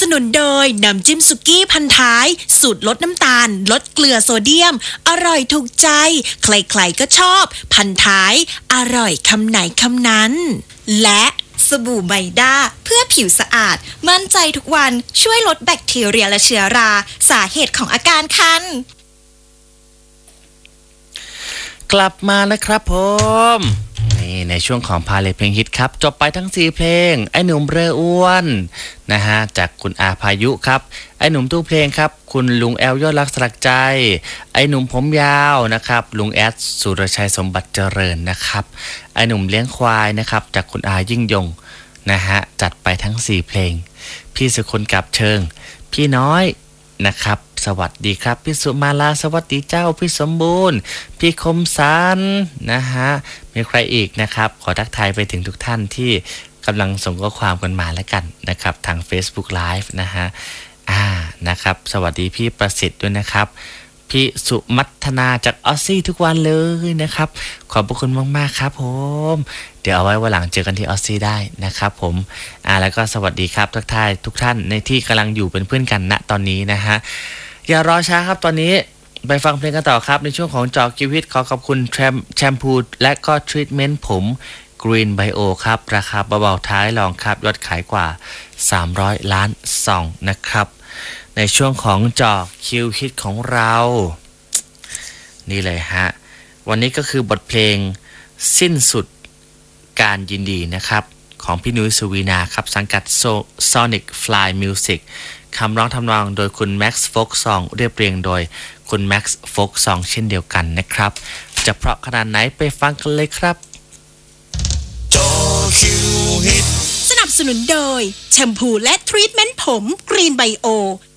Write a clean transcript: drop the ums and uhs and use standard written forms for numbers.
นุนโดยน้ำจิ้มสุกี้พันท้ายสูตรลดน้ำตาลลดเกลือโซเดียมอร่อยถูกใจใครๆก็ชอบพันท้ายอร่อยคำไหนคำนั้นและสบู่ไมด้าเพื่อผิวสะอาดมั่นใจทุกวันช่วยลดแบคทีเรียและเชื้อราสาเหตุของอาการคันกลับมาแล้วครับผมนี่ในช่วงของพาเลทเพลงฮิตครับจบไปทั้ง4เพลงไอ้หนุ่มเรืออ้วนนะฮะจากคุณอาพายุครับไอ้หนุ่มตู้เพลงครับคุณลุงแอลยอดรักสลักใจไอ้หนุ่มผมยาวนะครับลุงแอดสุรชัยสมบัติเจริญนะครับไอ้หนุ่มเลี้ยงควายนะครับจากคุณอายิ่งยงนะฮะจัดไปทั้ง4เพลงพี่สุคนกับเชิงพี่น้อยนะครับสวัสดีครับพี่สุมาลาสวัสดีเจ้าพี่สมบูรณ์พี่คมสันนะฮะมีใครอีกนะครับขอทักทายไปถึงทุกท่านที่กำลังส่งข้อความกันมาแล้วกันนะครับทาง Facebook Live นะฮะนะครับสวัสดีพี่ประสิทธิ์ด้วยนะครับพี่สุมัทนาจากออสซี่ทุกวันเลยนะครับขอบพระคุณมากๆครับผมเดี๋ยวเอาไว้วันหลังเจอกันที่ออสซี่ได้นะครับผมแล้วก็สวัสดีครับทักทายทุกท่านในที่กำลังอยู่เป็นเพื่อนกันณตอนนี้นะฮะอย่ารอช้าครับตอนนี้ไปฟังเพลงกันต่อครับในช่วงของจอคิวฮิตขอขอบคุณแชมพูและก็ทรีทเมนต์ผม Green Bio ครับราคาเบาๆท้ายรองครับยอดขายกว่า300 ล้านซองนะครับในช่วงของจอคิวฮิตของเรานี่เลยฮะวันนี้ก็คือบทเพลงสิ้นสุดการยินดีนะครับของพี่นุ้ยสุวีนาครับสังกัด Sonic Fly Music คำร้องทำนองโดยคุณแม็กซ์โฟกซองเรียบเรียงโดยคุณแม็กซ์โฟกซองเช่นเดียวกันนะครับจะเพราะขนาดไหนไปฟังกันเลยครับจอคิวฮิตสนับสนุนโดยแชมพูและทรีทเมนต์ผม Green Bio